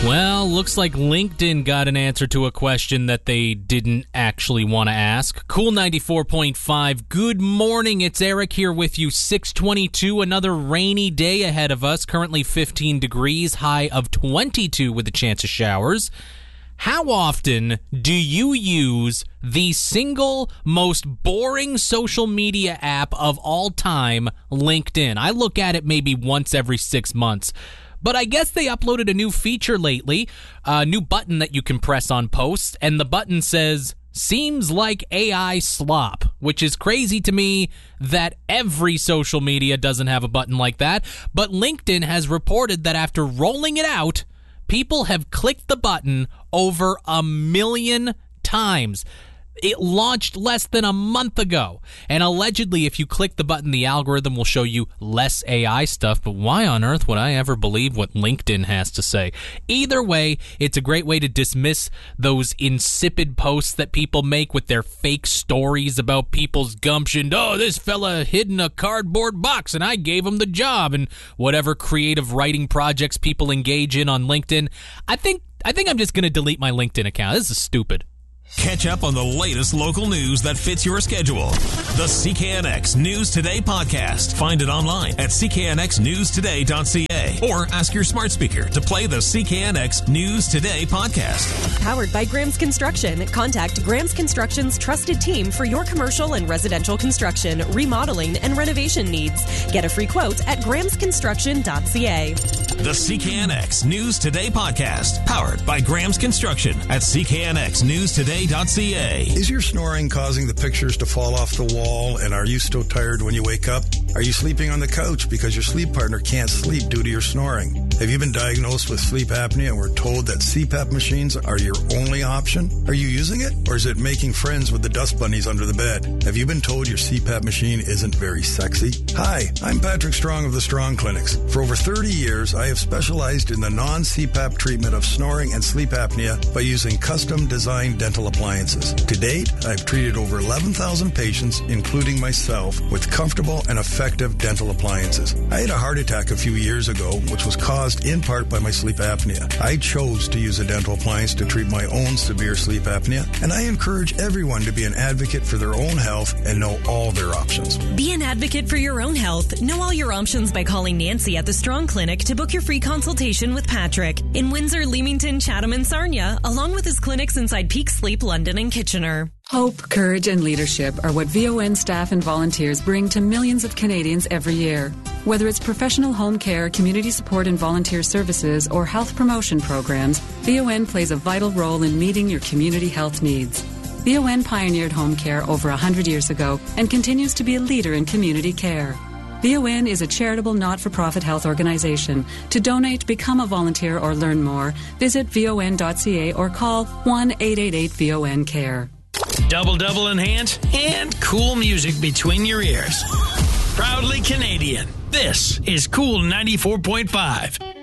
Well, looks like LinkedIn got an answer to a question that they didn't actually want to ask. Cool 94.5. Good morning. It's Eric here with you. 6:22. Another rainy day ahead of us. Currently 15 degrees, high of 22 with a chance of showers. How often do you use the single most boring social media app of all time, LinkedIn? I look at it maybe once every 6 months. But I guess they uploaded a new feature lately, a new button that you can press on posts, and the button says, "Seems like AI slop," which is crazy to me that every social media doesn't have a button like that. But LinkedIn has reported that after rolling it out, people have clicked the button over 1 million times. It launched less than a month ago, and allegedly if you click the button, the algorithm will show you less AI stuff, but why on earth would I ever believe what LinkedIn has to say? Either way, it's a great way to dismiss those insipid posts that people make with their fake stories about people's gumption. Oh, this fella hid in a cardboard box and I gave him the job, and whatever creative writing projects people engage in on LinkedIn. I think I'm just going to delete my LinkedIn account. This is stupid. Catch up on the latest local news that fits your schedule. The CKNX News Today podcast. Find it online at cknxnewstoday.ca or ask your smart speaker to play the CKNX News Today podcast. Powered by Graham's Construction. Contact Graham's Construction's trusted team for your commercial and residential construction, remodeling, and renovation needs. Get a free quote at grahamsconstruction.ca. The CKNX News Today podcast. Powered by Graham's Construction at cknxnewstoday.ca. Is your snoring causing the pictures to fall off the wall, and are you so tired when you wake up? Are you sleeping on the couch because your sleep partner can't sleep due to your snoring? Have you been diagnosed with sleep apnea and were told that CPAP machines are your only option? Are you using it, or is it making friends with the dust bunnies under the bed? Have you been told your CPAP machine isn't very sexy? Hi, I'm Patrick Strong of the Strong Clinics. For over 30 years, I have specialized in the non-CPAP treatment of snoring and sleep apnea by using custom-designed dental appliances. To date, I've treated over 11,000 patients, including myself, with comfortable and effective dental appliances. I had a heart attack a few years ago, which was caused in part by my sleep apnea. I chose to use a dental appliance to treat my own severe sleep apnea, and I encourage everyone to be an advocate for their own health and know all their options. Be an advocate for your own health. Know all your options by calling Nancy at the Strong Clinic to book your free consultation with Patrick in Windsor, Leamington, Chatham, and Sarnia, along with his clinics inside Peak Sleep, London, and Kitchener. Hope, courage, and leadership are what VON staff and volunteers bring to millions of Canadians every year. Whether it's professional home care, community support and volunteer services, or health promotion programs, VON plays a vital role in meeting your community health needs. VON pioneered home care over 100 years ago and continues to be a leader in community care. VON is a charitable not-for-profit health organization. To donate, become a volunteer, or learn more, visit von.ca or call 1-888-VON-CARE. Double enhance and cool music between your ears. Proudly Canadian. This is Cool 94.5.